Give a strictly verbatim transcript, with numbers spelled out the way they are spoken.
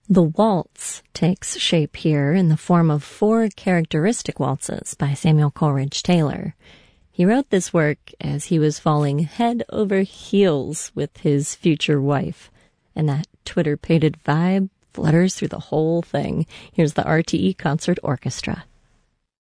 The waltz takes shape here in the form of four characteristic waltzes by Samuel Coleridge Taylor. He wrote this work as he was falling head over heels with his future wife, and that Twitter-pated vibe flutters through the whole thing. Here's the R T E Concert Orchestra.